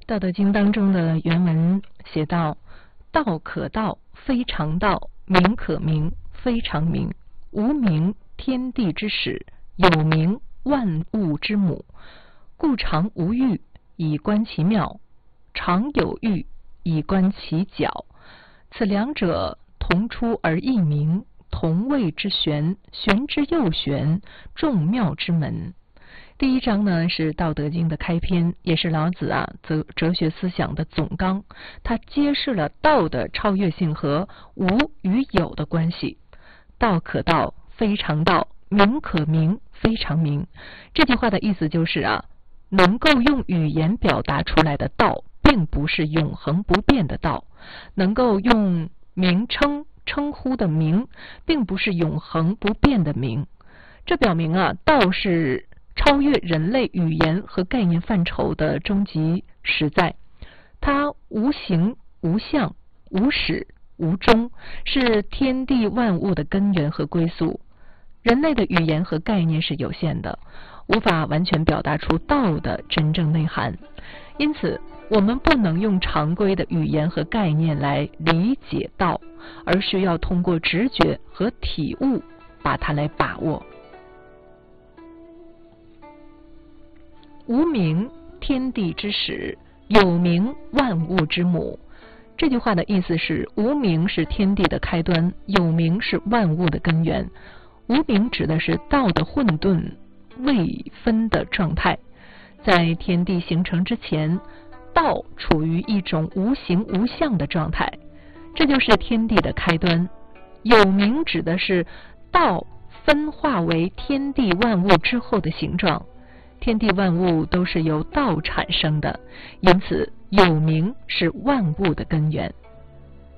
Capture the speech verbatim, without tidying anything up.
道德经当中的原文写道：道可道，非常道；名可名，非常名。无名，天地之始；有名，万物之母。故常无欲，以观其妙；常有欲，以观其徼。此两者，同出而异名，同谓之玄，玄之又玄，众妙之门。第一章呢是《道德经》的开篇，也是老子啊哲哲学思想的总纲。它揭示了道的超越性和无与有的关系。道可道，非常道；名可名，非常名。这句话的意思就是啊，能够用语言表达出来的道，并不是永恒不变的道；能够用名称称呼的名，并不是永恒不变的名。这表明啊，道是超越人类语言和概念范畴的终极实在，它无形无相无始无终，是天地万物的根源和归宿。人类的语言和概念是有限的，无法完全表达出道的真正内涵，因此我们不能用常规的语言和概念来理解道，而需要通过直觉和体悟把它来把握。无名，天地之始；有名，万物之母。这句话的意思是，无名是天地的开端，有名是万物的根源。无名指的是道的混沌未分的状态，在天地形成之前，道处于一种无形无相的状态，这就是天地的开端。有名指的是道分化为天地万物之后的形状，天地万物都是由道产生的，因此有名是万物的根源。